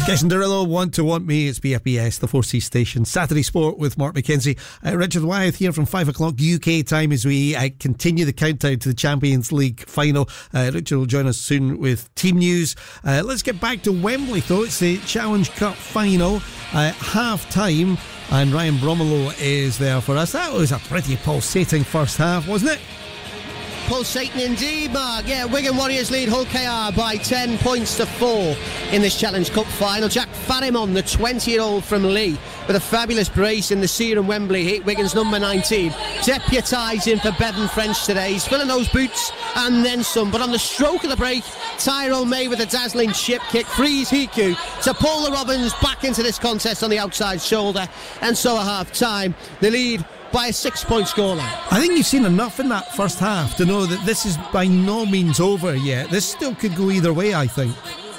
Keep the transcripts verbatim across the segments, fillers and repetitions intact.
Jason Derulo, Want to Want Me. It's B F B S, the four C station. Saturday Sport with Mark McKenzie. Uh, Richard Wyeth here from five o'clock U K time as we uh, continue the countdown to the Champions League final. Uh, Richard will join us soon with team news. Uh, let's get back to Wembley though. It's the Challenge Cup final. Uh, half time, and Ryan Bromelo is there for us. That was a pretty pulsating first half, wasn't it? Pulsating indeed, Mark. Yeah, Wigan Warriors lead Hull K R by ten points to four in this Challenge Cup final. Jack Farimon, the twenty-year-old from Lee, with a fabulous brace in the Serum Wembley heat. Wigan's number nineteen deputising for Bevan French today. He's filling those boots and then some. But on the stroke of the break, Tyrone May with a dazzling chip kick frees Hiku to pull the Robins back into this contest on the outside shoulder. And so at half time, the lead by a six-point scoreline. I think you've seen enough in that first half to know that this is by no means over yet. This still could go either way, I think.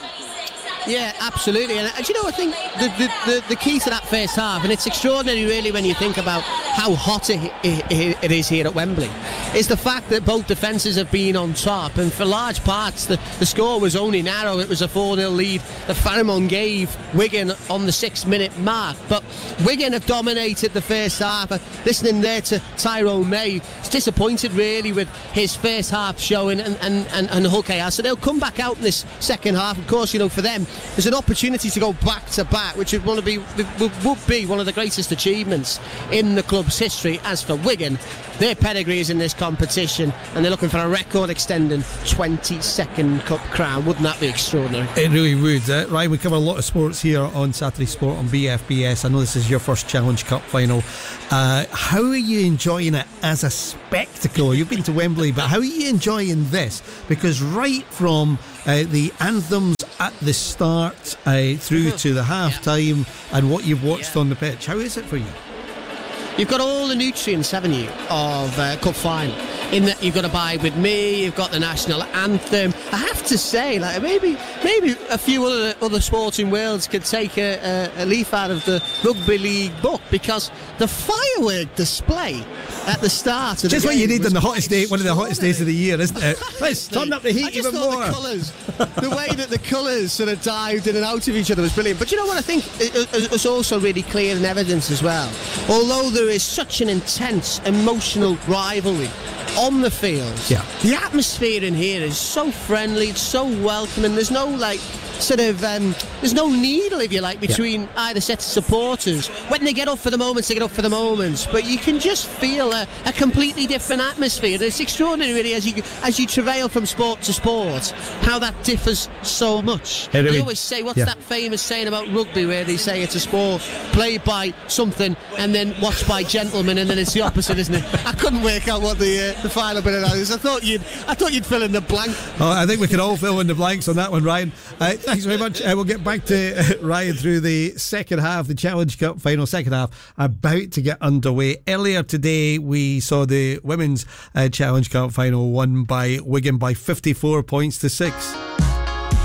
Yeah, absolutely. And, and you know, I think the, the, the, the key to that first half, and it's extraordinary really when you think about how hot it, it, it is here at Wembley, is the fact that both defences have been on top, and for large parts the, the score was only narrow. It was a four nil lead that Farimon gave Wigan on the six minute mark, but Wigan have dominated the first half. Listening there to Tyrone May, he's disappointed really with his first half showing, and, and, and, and Hull K R, so they'll come back out in this second half. Of course, you know, for them there's an opportunity to go back to back, which would, want to be, would be one of the greatest achievements in the club's history. As for Wigan, their pedigree is in this competition, and they're looking for a record extending twenty-second cup crown. Wouldn't that be extraordinary? It really would. Uh, Ryan, we cover a lot of sports here on Saturday Sport on B F B S. I know this is your first Challenge Cup final. Uh, how are you enjoying it as a spectacle? You've been to Wembley, but how are you enjoying this? Because right from uh, the anthems at the start uh, through to the half time, yeah, and what you've watched, yeah, on the pitch, how is it for you? You've got all the nutrients, haven't you, of uh, cup final. In that you've got Abide With Me, you've got the national anthem. I have to say, like maybe maybe a few other other sporting worlds could take a, a, a leaf out of the rugby league book, because the firework display at the start of just the what game you need on the hottest day, one of the hottest days of the year, isn't it? Let's turn up the heat I just even thought more. The colours, the way that the colours sort of dived in and out of each other was brilliant. But you know what I think is also really clear in evidence as well? Although there is such an intense emotional rivalry on the field, yeah, the atmosphere in here is so friendly, it's so welcoming. There's no like sort of um, there's no needle, if you like, between yeah. either set of supporters. When they get up for the moments, they get up for the moments, but you can just feel a, a completely different atmosphere. It's extraordinary really, as you as you travail from sport to sport, how that differs so much. Hey, they always say, what's yeah. that famous saying about rugby, where they say it's a sport played by something and then watched by gentlemen, and then it's the opposite, isn't it? I couldn't work out what the uh, the final bit of that is. I thought you'd I thought you'd fill in the blank. Oh, I think we can all fill in the blanks on that one, Ryan. Uh, thanks very much. Uh, we'll get back to uh, Ryan through the second half, the Challenge Cup final, second half about to get underway. Earlier today we saw the women's uh, Challenge Cup final won by Wigan by fifty-four points to six.